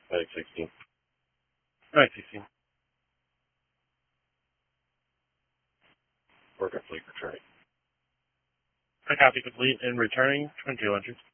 Right, 16. Right, 16. Work complete returning. A copy complete and returning 2200.